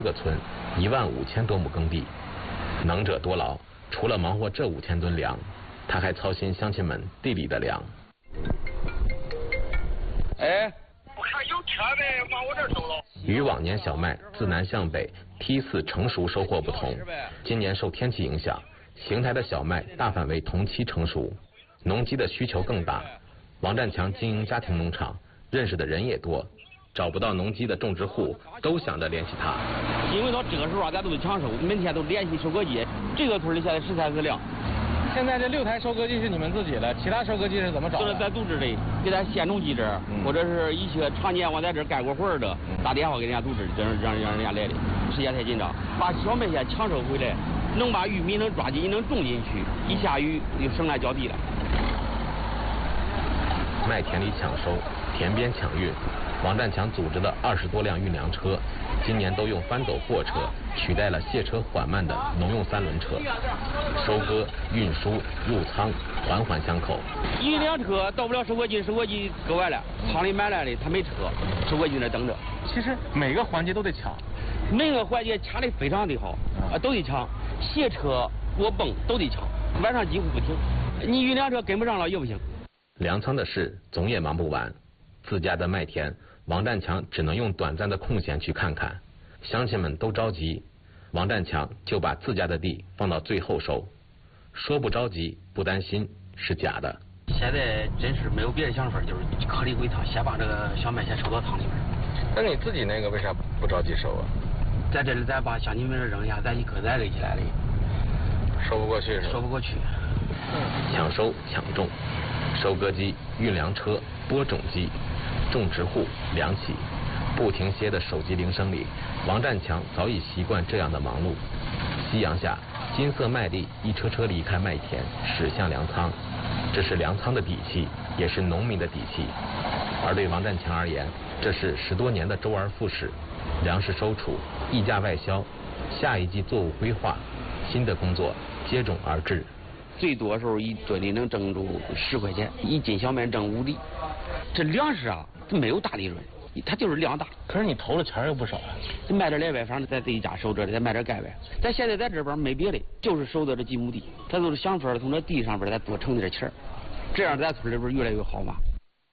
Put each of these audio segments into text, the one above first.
个村15000多亩耕地，能者多劳。除了忙活这5000吨粮，他还操心乡亲们地里的粮。 哎，我看有车呗，往我这儿走了。 与往年小麦自南向北梯次成熟收获不同，今年受天气影响，邢台的小麦大范围同期成熟，农机的需求更大。王占强经营家庭农场，认识的人也多，找不到农机的种植户都想着联系他。 因为到这个时候啊，咱都得抢收，每天都联系收割机。这个村里现在13次粮。 现在这6台收割机是你们自己的，其他收割机是怎么找的？ 就是咱组织的，给咱县农机这儿，或者是一些常年我在这儿干过活的，打电话给人家组织，让人家来的。时间太紧张，把小麦先抢收回来，能把玉米能抓紧，能种进去，一下雨就生产较地了。 麦田里抢收，田边抢运。王占强组织的20多辆运粮车，今年都用翻斗货车取代了卸车缓慢的农用3轮车，收割、运输、入仓，环环相扣。 运粮车到不了收割机，收割机割完了，仓里满来的，他没车，收割机那等着。 其实每个环节都得抢， 每个环节抢的非常的好，都得抢，卸车、过泵都得抢，晚上几乎不停。你运粮车跟不上了也不行。 粮仓的事总也忙不完，自家的麦田。王占强只能用短暂的空闲去看看，乡亲们都着急，王占强就把自家的地放到最后收。说不着急不担心是假的。 现在真是没有别的想法，就是颗粒归仓，先把这个小麦先收到仓里面。 那你自己那个为啥不着急收啊？ 在这里咱把乡亲们扔下，咱一颗再垒起来的， 收不过去是吧？ 收不过去。 抢收抢种，收割机、运粮车、播种机。种植户、粮企，不停歇的手机铃声里，王占强早已习惯这样的忙碌。夕阳下，金色麦粒一车车离开麦田，驶向粮仓。这是粮仓的底气，也是农民的底气。而对王占强而言，这是10多年的周而复始。粮食收储，溢价外销，下一季作物规划，新的工作接踵而至。 最多时候一吨里能挣住10块钱，1斤小麦挣5厘。这粮食啊，它没有大利润，它就是量大。 可是你投的钱又不少啊。 卖点来呗，反正在自己家收着的，再卖点盖呗。咱现在在这边没别的，就是收的这几亩地，他都是想法从这地上边再多挣点钱，这样咱村里边越来越好嘛。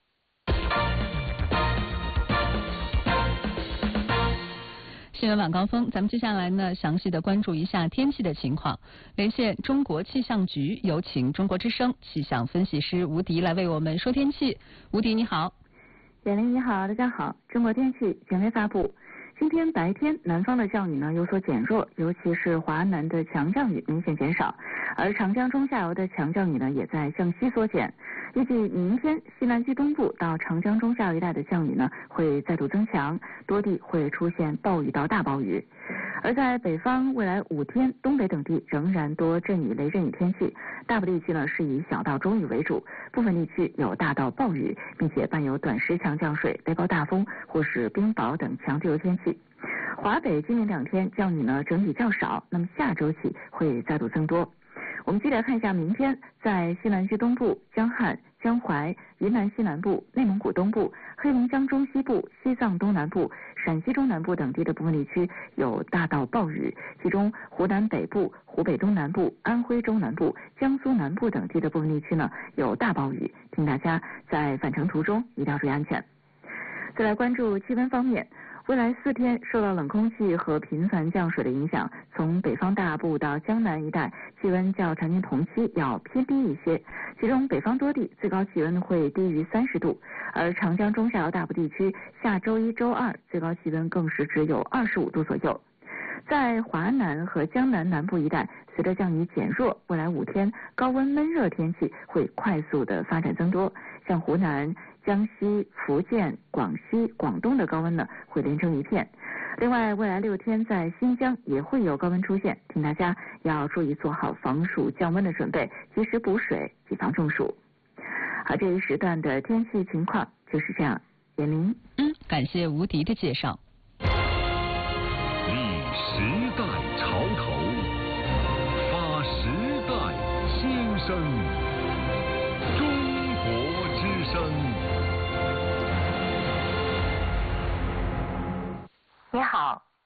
新闻晚高峰，咱们接下来呢，详细的关注一下天气的情况。连线中国气象局，有请中国之声气象分析师吴迪来为我们说天气。吴迪你好。 简玲你好，大家好。中国天气权威发布，今天白天南方的降雨呢有所减弱，尤其是华南的强降雨明显减少，而长江中下游的强降雨呢也在向西缩减。预计明天西南区东部到长江中下游一带的降雨呢会再度增强，多地会出现暴雨到大暴雨。而在北方，未来5天，东北等地仍然多阵雨、雷阵雨天气，大部地区呢是以小到中雨为主，部分地区有大到暴雨，并且伴有短时强降水、雷暴大风或是冰雹等强对流天气。华北今明2天降雨呢整体较少，那么下周起会再度增多。我们接着来看一下明天在西南区东部、江汉、江淮、云南西南部、内蒙古东部、黑龙江中西部、西藏东南部、陕西中南部等地的部分地区有大到暴雨，其中湖南北部、湖北东南部、安徽中南部、江苏南部等地的部分地区呢有大暴雨，请大家在返程途中一定要注意安全。再来关注气温方面，未来4天受到冷空气和频繁降水的影响，从北方大部到江南一带，气温较常年同期要偏低一些，其中北方多地最高气温会低于30度，而长江中下游大部地区下周1、周2最高气温更是只有25度左右。在华南和江南南部一带，随着降雨减弱，未来5天高温闷热天气会快速的发展增多，像湖南、江西、福建、广西、广东的高温呢会连成一片。另外，未来6天在新疆也会有高温出现，请大家要注意做好防暑降温的准备，及时补水，以防中暑。好，这一时段的天气情况就是这样。严玲， 感谢吴迪的介绍。 立时代潮头，发时代新声。中国之声。 你好，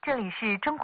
这里是中国。